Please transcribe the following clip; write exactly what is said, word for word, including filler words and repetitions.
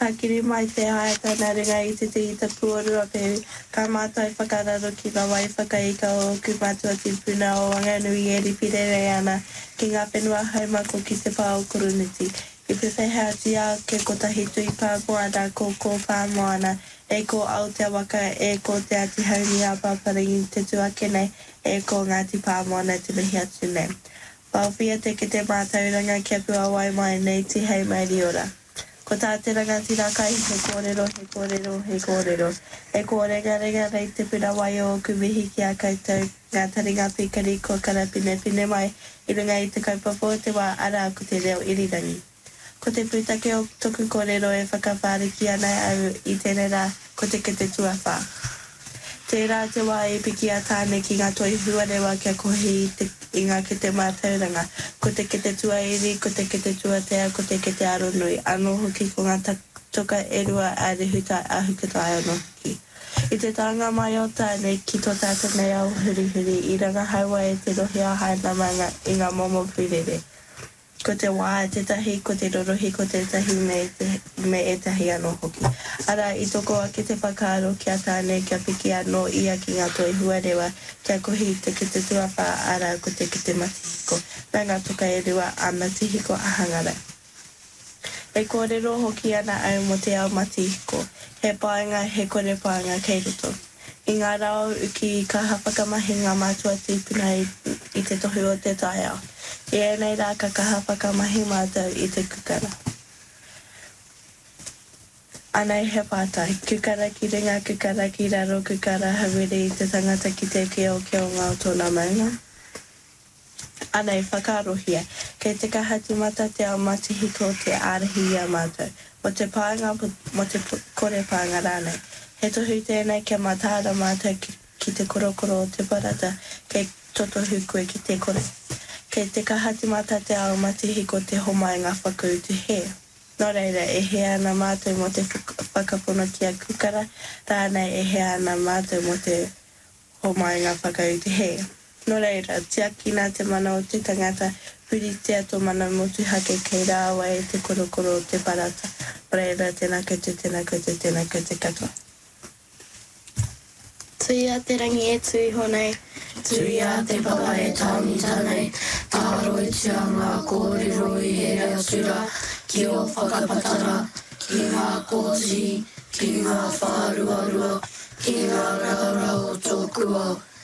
whakakiri mai te hae tana ringa i te te i te puarua pe ka mātai whakararo ki ngā wai whakaika o ku mātua te puna o Wanganui e ripirere ana ki ngā whenua haumako ki te pāo kuruniti. I pe whehea tia ke kotahi tui pāmoana ko ko pāmoana e ko Aotea Waka e ko te ati haumi a Paparingi te tuake nei e ko Ngāti Pāmoana te mihi atu nei. Pāwhia te ke te mātauranga kia pua wai mai nei ti hei mai ora. Ko tā te rangati rakai he kōrero, he kōrero, he kōrero. E kōrenga renga rei te puna wai o ku mihi ki a koutou ngā taringa pikari ko karapine pine mai i runga i te kaupapa o te wā ara ko te reo irirangi. Ko te pūtake o toku kōrero e whakawhāriki ana au i tēnei rā ko te ke te tuawha. Te rā te wā e piki a tāne ki ngā toi huarewa kia kohi i, te, i ngā ke te mātauranga. Ko te ke te tua iri, ko te ke te tua tea, ko te ke te aronui. Anō hoki ko ngā toka e rua a rehuta a hukatai anō hoki. I te tanga mai o tāne ki tō tātou nei au huri huri i ranga haua e te rohi a haina manga i ngā momo pūrere. Ko te wā te tahi, ko te rorohi, ko te tahi me, te, me e tahi anō hoki. Ara, i toko a ki te whakaaro kia tāne, kia piki anō ia ki ngā toi huarewa, kia kohi te ki te tuawha ara ko te ki te matihiko. Nā ngā toka e rua a matihiko a hangara. E kōrero hoki ana au mo te ao matihiko. He paenga, he kore paenga kei roto. I ngā rao uki ka hawhakamahi ngā mātua tīpuna i, i te tohu o te tai ao. I ēnei rā ka kaha whakamahi mātou i te kukara. Anei he pātai, kukara ki ringa, kukara ki raro, kukara hawiri i te tangata ki te keo keo ngā tōna maunga. Anei whakarohia, kei te kahati mata te ao matihiko te ārahi i a mātou. Mo te pānga, mo te kore pānga rānei. He tohu tēnei kia mātāra mātou ki, ki te korokoro o te parata, kei totohu koe ki te kore. Kei te kahati mata te ao matihiko te homai ngā whakautu he. Nō reira, e he ana mātou mo te whakapono ki a kukara, rānei e he ana mātou mo te homai ngā whakautu he. Nō reira, tia kina te mana o te tangata, puri tia tō mana motu hake kei rāwa e te korokoro o te parata. Nō reira, tēnā koutou, tēnā koutou, tēnā koutou katoa. Tui a te rangi e tui honei, tui a te papa e tauni tanei, tāro i tia ngā kōrero i he reo tura, ki o whakapatara, ki ngā kōti, ki ngā whāruarua, ki ngā raurau tōku au.